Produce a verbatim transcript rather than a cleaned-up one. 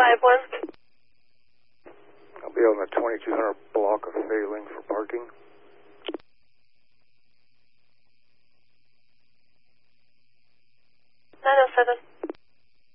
five one. I'll be on the twenty-two hundred block of failing for parking. nine oh seven.